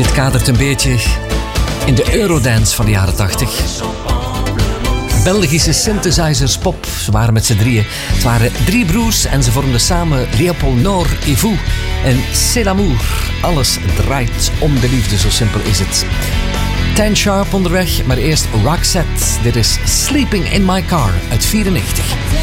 Dit kadert een beetje in de Eurodance van de jaren 80. Belgische synthesizers pop, ze waren met z'n drieën. Het waren 3 broers en ze vormden samen Léopold Nord et Vous. En C'est l'amour. Alles draait om de liefde, zo simpel is het. 10 Sharp onderweg, maar eerst Roxette. Dit is Sleeping in My Car uit 94.